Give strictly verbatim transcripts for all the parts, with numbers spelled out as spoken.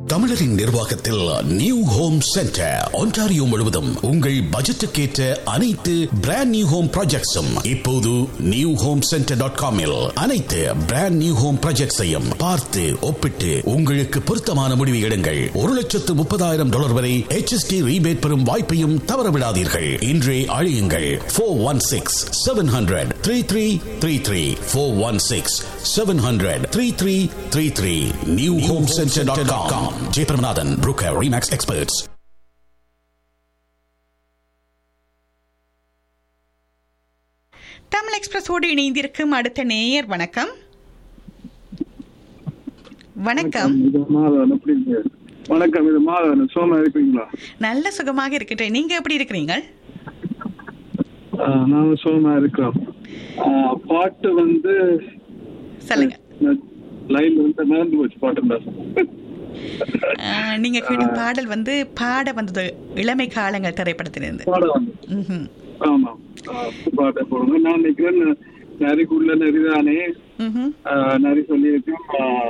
தமிழரின் நிர்வாகத்தில் new home centre Ontario முழுவதும் உங்கள் பட்ஜெட்டுக்கேற்ற அனைத்து பிராண்ட் நியூ ஹோம் ப்ராஜெக்ட்ஸும் இப்போது நியூ ஹோம் சென்டர் டாட் காமில் அனைத்து பிராண்ட் நியூ ஹோம் ப்ராஜெக்ட்ஸையும் பார்த்து ஒப்பிட்டு உங்களுக்கு பொருத்தமான முடிவை எடுங்கள். ஒரு லட்சத்து முப்பதாயிரம் டாலர் வரை H S T ரீபேட் பெறும் வாய்ப்பையும் தவறவிடாதீர்கள். இன்றே அழையுங்கள் four one six seven hundred three three three three four one six seven hundred three three three three new home centre dot com. J. Pramanathan, Broker Remax Experts. Tamil எக்ஸ்பிரஸோடு இணைந்திருக்கும் அடுத்த நேயர். வணக்கம். வணக்கம். வணக்கம். இது மாதவன். சோமா இருக்கீங்களா? நல்ல சுகமாக இருக்கின்றேன். நீங்க எப்படி இருக்கிறீங்க? நான் சோமா இருக்கிறோம். பாட்டு வந்து சொல்லுங்க. லைன் வந்து நடந்து போச்சு பாட்டு. நீங்க கேட்ட பாடல் வந்து பாட வந்தது இளமை காலங்கள் திரைப்படத்திலிருந்து. ஆமா, பாட்ட போடுங்க. நான் நினைக்கிறேன் நரிக்குள்ள நரிதானே நரி சொல்லியிருக்கேன்.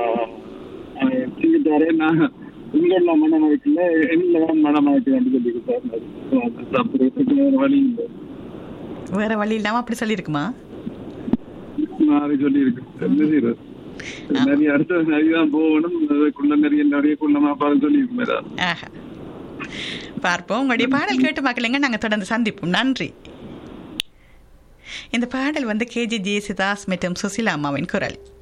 நான் உங்கள மனமயக்கல என்னதான் மனமயக்க சொல்லி வேற வழி இல்லை. வேற வழி இல்லாம அப்படி சொல்லியிருக்குமா? நான் சொல்லியிருக்கேன். நிறைய அடுத்த நிறையதான் போகணும். குள்ள நிறைய நிறைய குள்ளமா பாருன்னு சொல்லியிருக்கேன். பார்ப்போம். உங்களுடைய பாடல் கேட்டு பார்க்கலங்க. நாங்க தொடர்ந்து சந்திப்போம். நன்றி. இந்த பாடல் வந்து கே ஜே ஜேசுதாஸ் மற்றும் சுசிலா அம்மாவின் குரல்.